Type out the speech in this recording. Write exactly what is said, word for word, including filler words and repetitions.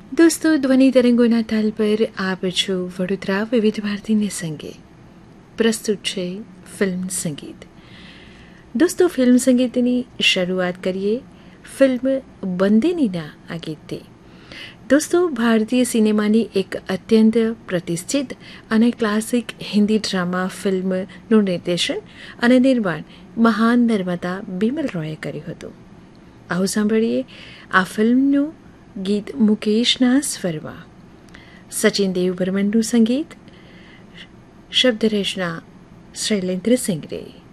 દોસ્તો, ધ્વનિ તરંગોના તાલ પર આપ છો વડોદરા વિવિધ ભારતીને સંગે. પ્રસ્તુત છે ફિલ્મ સંગીત. દોસ્તો, ફિલ્મ સંગીતની શરૂઆત કરીએ ફિલ્મ બંદિનીના આ ગીતથી. દોસ્તો, ભારતીય સિનેમાની એક અત્યંત પ્રતિષ્ઠિત અને ક્લાસિક હિન્દી ડ્રામા ફિલ્મનું નિર્દેશન અને નિર્માણ મહાન નિર્માતા બિમલ રોયે કર્યું હતું. આવું સાંભળીએ આ ફિલ્મનું ગીત મુકેશના સ્વરમાં. સચિન દેવ બર્મનનું સંગીત, શબ્દ રચના શૈલેન્દ્ર સિંગરે.